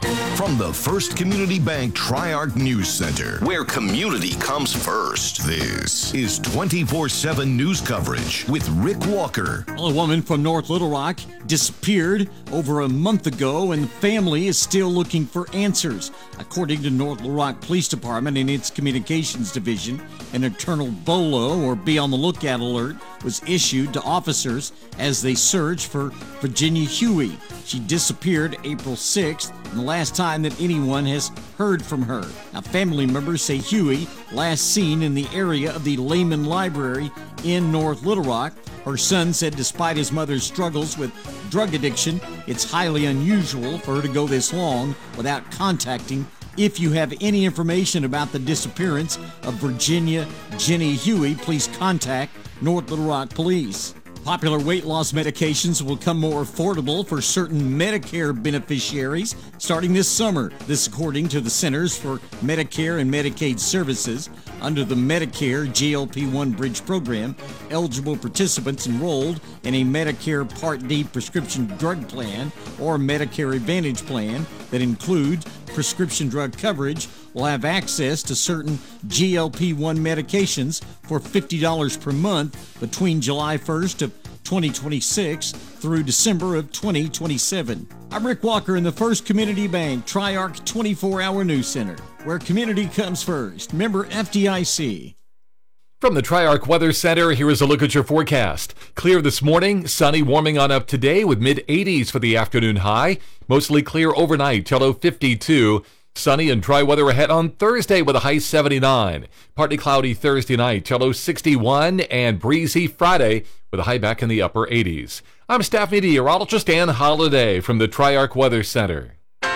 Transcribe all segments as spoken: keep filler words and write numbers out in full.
From the First Community Bank Tri-Arc News Center, where community comes first, this is twenty-four seven news coverage with Rick Walker. A woman from North Little Rock disappeared over a month ago, and the family is still looking for answers. According to North Little Rock Police Department and its Communications Division, an internal BOLO, or Be on the Lookout alert, was issued to officers as they search for Virginia Huey. She disappeared April sixth, and the last time that anyone has heard from her. Now, family members say Huey last seen in the area of the Lehman Library in North Little Rock. Her son said despite his mother's struggles with drug addiction, it's highly unusual for her to go this long without contacting. If you have any information about the disappearance of Virginia Jenny Huey, please contact North Little Rock Police. Popular weight loss medications will become more affordable for certain Medicare beneficiaries starting this summer. This according to the Centers for Medicare and Medicaid Services. Under the Medicare G L P one Bridge program, eligible participants enrolled in a Medicare Part D prescription drug plan or Medicare Advantage plan that includes prescription drug coverage will have access to certain G L P one medications for fifty dollars per month between July first of twenty twenty-six through December of twenty twenty-seven. I'm Rick Walker in the First Community Bank Tri-Arc twenty-four hour News Center, where community comes first. Member F D I C. From the Tri-Arc Weather Center, here is a look at your forecast. Clear this morning, sunny, warming on up today with mid eighties for the afternoon high. Mostly clear overnight till low fifty-two. Sunny and dry weather ahead on Thursday with a high seventy-nine. Partly cloudy Thursday night till low sixty-one, and breezy Friday with a high back in the upper eighties. I'm staff meteorologist Ann Holiday from the Tri-Arc Weather Center.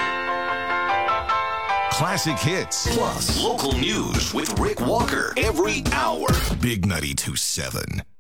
Classic hits plus local news with Rick Walker every hour. Big ninety-two point seven.